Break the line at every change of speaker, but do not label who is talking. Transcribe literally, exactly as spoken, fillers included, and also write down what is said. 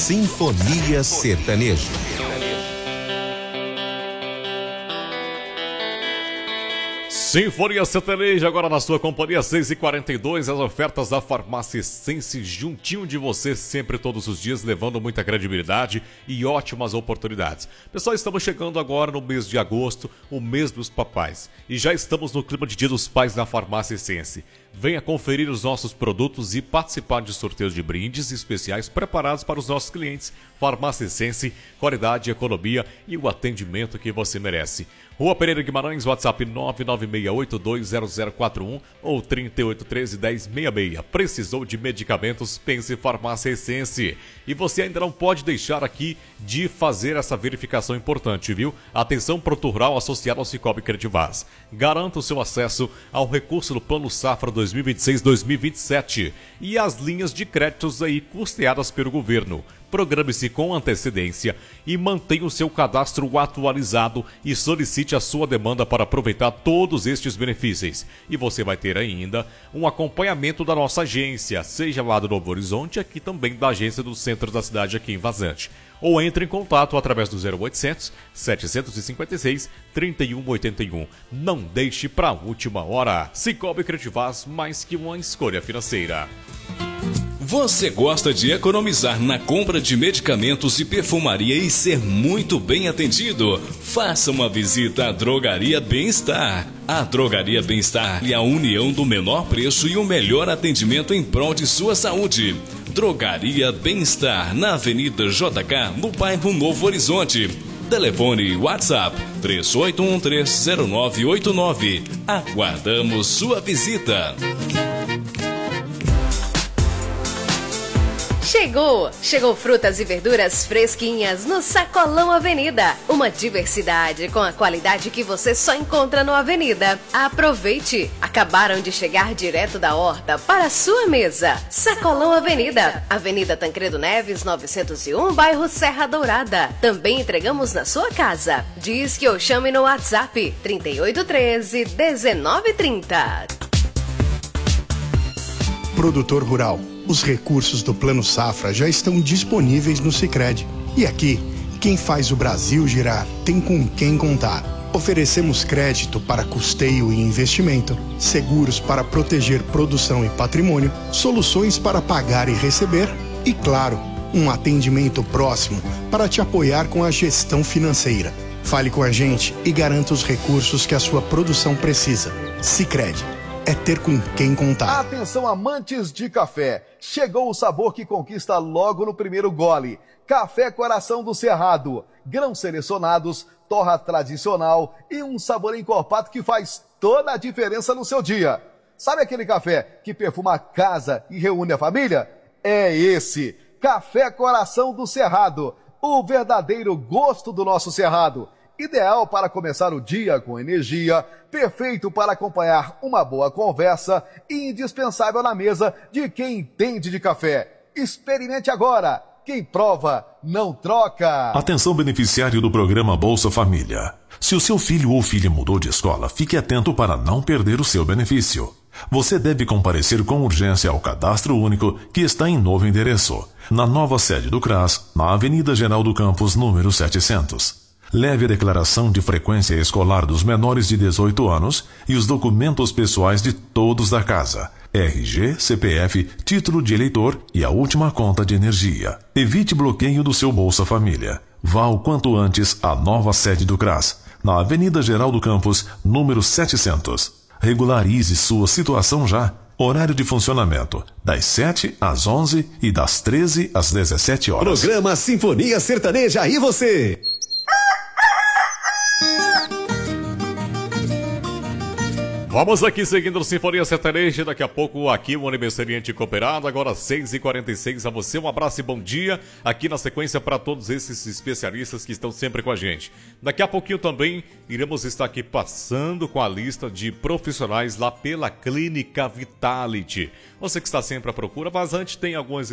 Sinfonia Sertaneja.
Sinfonia Sertaneja, agora na sua companhia, seis e quarenta e dois, as ofertas da Farmácia Essence juntinho de você, sempre, todos os dias, levando muita credibilidade e ótimas oportunidades. Pessoal, estamos chegando agora no mês de agosto, o mês dos papais, e já estamos no clima de Dia dos Pais na Farmácia Essence. Venha conferir os nossos produtos e participar de sorteios de brindes especiais preparados para os nossos clientes. Farmácia Essence, qualidade, economia e o atendimento que você merece. Rua Pereira Guimarães, WhatsApp nove nove seis oito dois zero zero quatro um ou trinta e oito treze dez sessenta e seis. Precisou de medicamentos? Pense Farmácia Essence. E você ainda não pode deixar aqui de fazer essa verificação importante, viu? Atenção produto rural associado ao Cicobi Credivaz. Garanta o seu acesso ao recurso do Plano Safra dois mil e vinte e seis dois mil e vinte e sete e as linhas de créditos aí custeadas pelo governo. Programe-se com antecedência e mantenha o seu cadastro atualizado e solicite a sua demanda para aproveitar todos estes benefícios. E você vai ter ainda um acompanhamento da nossa agência, seja lá do Novo Horizonte, aqui também da agência do centro da cidade aqui em Vazante. Ou entre em contato através do zero oitocentos, setecentos e cinquenta e seis, trinta e um oitenta e um. Não deixe para a última hora. Cicobi Credivaz, mais que uma escolha financeira.
Você gosta de economizar na compra de medicamentos e perfumaria e ser muito bem atendido? Faça uma visita à Drogaria Bem-Estar. A Drogaria Bem-Estar é a união do menor preço e o melhor atendimento em prol de sua saúde. Drogaria Bem-Estar, na Avenida J K, no bairro Novo Horizonte. Telefone WhatsApp três oito um três zero nove oito nove. Aguardamos sua visita.
Chegou! Chegou frutas e verduras fresquinhas no Sacolão Avenida. Uma diversidade com a qualidade que você só encontra no Avenida. Aproveite! Acabaram de chegar direto da horta para a sua mesa. Sacolão Avenida, Avenida Tancredo Neves, novecentos e um, bairro Serra Dourada. Também entregamos na sua casa. Diz que eu chame no WhatsApp trinta e oito treze, dezenove trinta.
Produtor rural. Os recursos do Plano Safra já estão disponíveis no Sicredi. E aqui, quem faz o Brasil girar tem com quem contar. Oferecemos crédito para custeio e investimento, seguros para proteger produção e patrimônio, soluções para pagar e receber e, claro, um atendimento próximo para te apoiar com a gestão financeira. Fale com a gente e garanta os recursos que a sua produção precisa. Sicredi. É ter com quem contar.
Atenção, amantes de café. Chegou o sabor que conquista logo no primeiro gole. Café Coração do Cerrado. Grãos selecionados, torra tradicional e um sabor encorpado que faz toda a diferença no seu dia. Sabe aquele café que perfuma a casa e reúne a família? É esse. Café Coração do Cerrado. O verdadeiro gosto do nosso Cerrado. Ideal para começar o dia com energia, perfeito para acompanhar uma boa conversa e indispensável na mesa de quem entende de café. Experimente agora. Quem prova, não troca.
Atenção, beneficiário do programa Bolsa Família. Se o seu filho ou filha mudou de escola, fique atento para não perder o seu benefício. Você deve comparecer com urgência ao Cadastro Único, que está em novo endereço, na nova sede do CRAS, na Avenida Geraldo Campos, número setecentos. Leve a declaração de frequência escolar dos menores de dezoito anos e os documentos pessoais de todos da casa, R G, C P F, título de eleitor e a última conta de energia. Evite bloqueio do seu Bolsa Família. Vá o quanto antes à nova sede do CRAS, na Avenida Geraldo Campos, número setecentos. Regularize sua situação já. Horário de funcionamento, das sete às onze e das treze às dezessete horas.
Programa Sinfonia Sertaneja, e você?
Vamos aqui seguindo o Sinfonia Sertaneja, daqui a pouco aqui o aniversariante cooperado, agora seis e quarenta e seis, a você um abraço e bom dia, aqui na sequência para todos esses especialistas que estão sempre com a gente. Daqui a pouquinho também iremos estar aqui passando com a lista de profissionais lá pela Clínica Vitality. Você que está sempre à procura, mas antes tem algumas